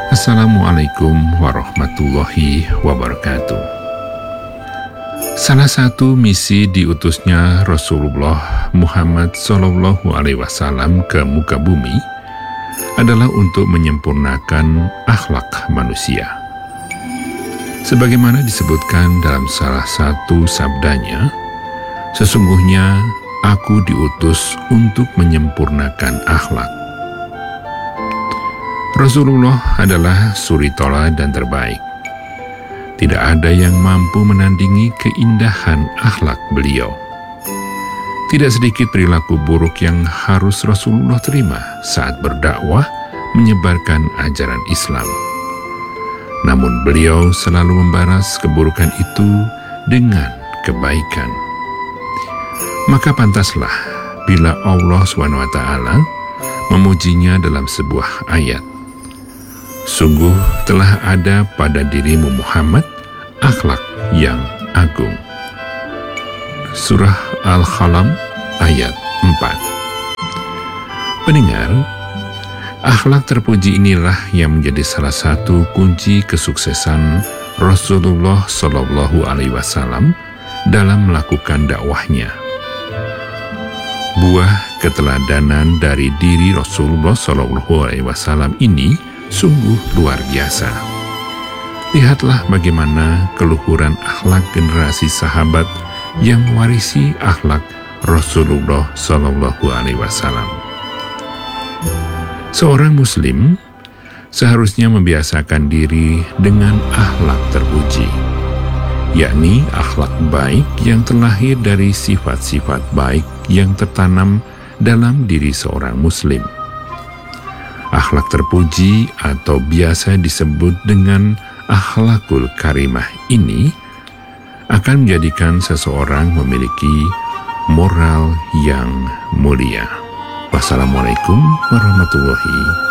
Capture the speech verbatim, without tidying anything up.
Assalamualaikum warahmatullahi wabarakatuh. Salah satu misi diutusnya Rasulullah Muhammad shallallahu alaihi wasallam ke muka bumi adalah untuk menyempurnakan akhlak manusia. Sebagaimana disebutkan dalam salah satu sabdanya, sesungguhnya aku diutus untuk menyempurnakan akhlak. Rasulullah adalah suri tauladan terbaik. Tidak ada yang mampu menandingi keindahan akhlak beliau. Tidak sedikit perilaku buruk yang harus Rasulullah terima saat berdakwah menyebarkan ajaran Islam. Namun beliau selalu membalas keburukan itu dengan kebaikan. Maka pantaslah bila Allah subhanahu wa taala memujinya dalam sebuah ayat. Sungguh telah ada pada dirimu Muhammad akhlak yang agung. Surah Al-Qalam ayat empat. Pendengar, akhlak terpuji inilah yang menjadi salah satu kunci kesuksesan Rasulullah Shallallahu Alaihi Wasallam dalam melakukan dakwahnya. Buah keteladanan dari diri Rasulullah Shallallahu Alaihi Wasallam ini sungguh luar biasa. Lihatlah bagaimana keluhuran akhlak generasi sahabat yang mewarisi akhlak Rasulullah Shallallahu Alaihi Wasallam. Seorang Muslim seharusnya membiasakan diri dengan akhlak terpuji, yakni akhlak baik yang terlahir dari sifat-sifat baik yang tertanam dalam diri seorang Muslim. Akhlak terpuji atau biasa disebut dengan akhlakul karimah ini akan menjadikan seseorang memiliki moral yang mulia. Wassalamualaikum warahmatullahi wabarakatuh.